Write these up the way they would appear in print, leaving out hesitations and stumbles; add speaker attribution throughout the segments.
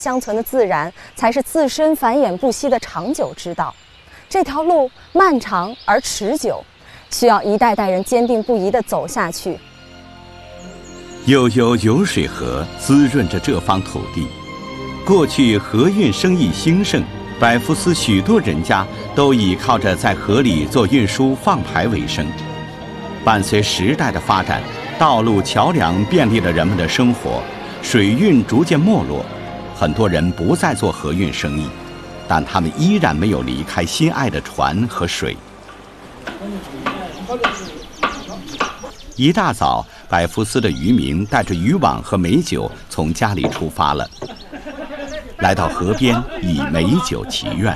Speaker 1: 相存的自然才是自身繁衍不息的长久之道。这条路漫长而持久，需要一代代人坚定不移地走下去。
Speaker 2: 悠悠有水河滋润着这方土地。过去河运生意兴盛，百福斯许多人家都倚靠着在河里做运输放排为生。伴随时代的发展，道路桥梁便利了人们的生活，水运逐渐没落，很多人不再做河运生意，但他们依然没有离开心爱的船和水。一大早，百福斯的渔民带着渔网和美酒从家里出发了，来到河边以美酒祈愿。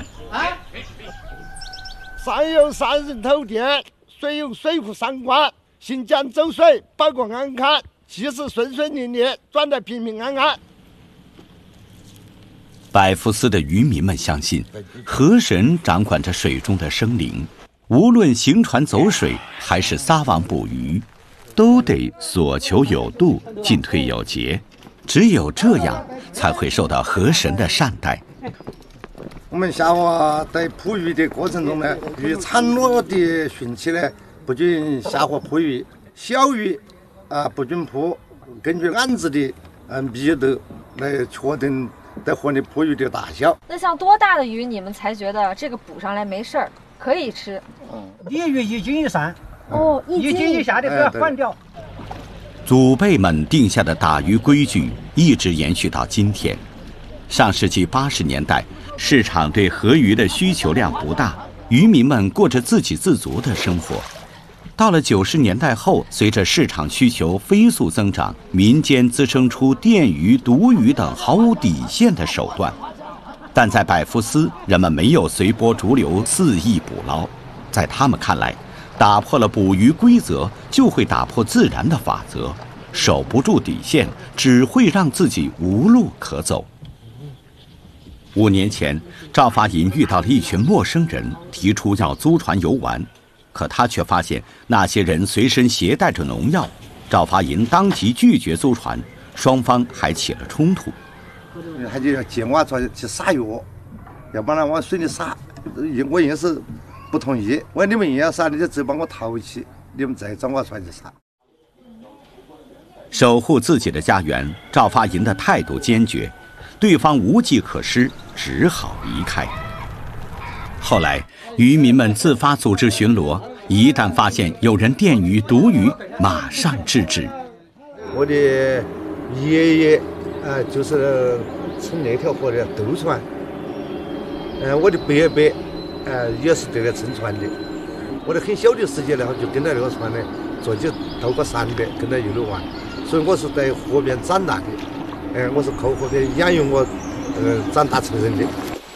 Speaker 3: 山有山人头店，水有水库上灌，行江走水，保国安康，气势顺顺利利，转得平平安安。
Speaker 2: 百福斯的渔民们相信，河神掌管着水中的生灵，无论行船走水还是撒网捕鱼，都得所求有度，进退有节，只有这样才会受到河神的善待。
Speaker 3: 我们下河在捕鱼的过程中呢，与产落的汛期呢，不准下河捕鱼，小鱼不准捕，根据案子的密度来确定在河里捕鱼的大小。
Speaker 4: 那像多大的鱼你们才觉得这个捕上来没事儿，可以吃？
Speaker 5: 鲤鱼1斤以上。
Speaker 4: 哦
Speaker 5: ，1斤以下的不要换掉。
Speaker 2: 祖辈们定下的打鱼规矩一直延续到今天。上世纪80年代，市场对河鱼的需求量不大，渔民们过着自给自足的生活。到了90年代后，随着市场需求飞速增长，民间滋生出电鱼、毒鱼等毫无底线的手段。但在百福斯，人们没有随波逐流肆意捕捞，在他们看来，打破了捕鱼规则，就会打破自然的法则，守不住底线，只会让自己无路可走。5年前，赵发银遇到了一群陌生人，提出要租船游玩，可他却发现那些人随身携带着农药。赵发银当即拒绝租船，双方还起了冲突。
Speaker 3: 他就要借我船去撒药，要把它往水里撒，我硬是不同意。我说你们硬要撒，你就只把我淘起，你们再找我船去撒。
Speaker 2: 守护自己的家园，赵发银的态度坚决，对方无计可施，只好离开。后来，渔民们自发组织巡逻，一旦发现有人电鱼、毒鱼，马上制止。
Speaker 3: 我的爷爷就是乘那条河的渡船，我的伯伯也是这个乘船的。我的很小的时间呢，就跟着那个船呢，坐起到过300，跟着一路玩，所以我是在河边长大的。我是靠河边养育我长大成人的。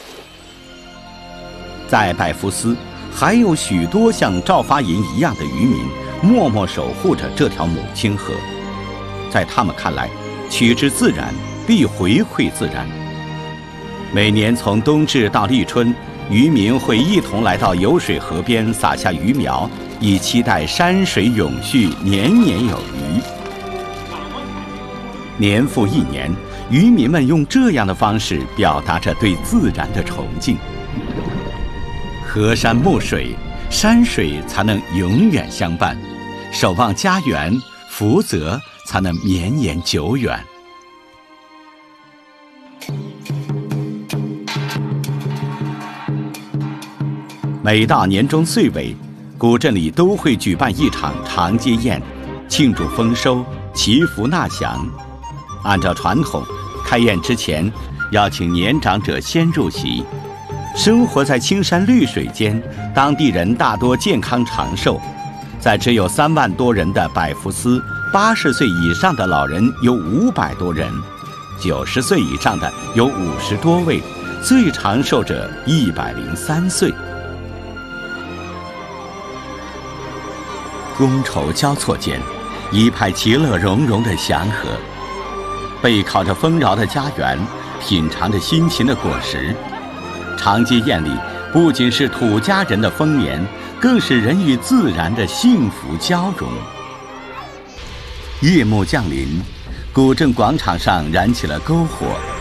Speaker 2: 在百福斯，还有许多像赵发银一样的渔民，默默守护着这条母亲河。在他们看来，取之自然，必回馈自然。每年从冬至到立春，渔民会一同来到有水河边撒下鱼苗，以期待山水永续，年年有余。年复一年，渔民们用这样的方式表达着对自然的崇敬。河山暮水，山水才能永远相伴，守望家园，福泽才能绵延久远。每到年终岁尾，古镇里都会举办一场长街宴，庆祝丰收，祈福纳祥。按照传统，开宴之前邀请年长者先入席。生活在青山绿水间，当地人大多健康长寿。在只有3万多人的百福斯，80岁以上的老人有500多人，90岁以上的有50多位，最长寿者103岁。觥筹交错间，一派其乐融融的祥和。背靠着丰饶的家园，品尝着辛勤的果实。长街宴里不仅是土家人的丰年，更是人与自然的幸福交融。夜幕降临，古镇广场上燃起了篝火，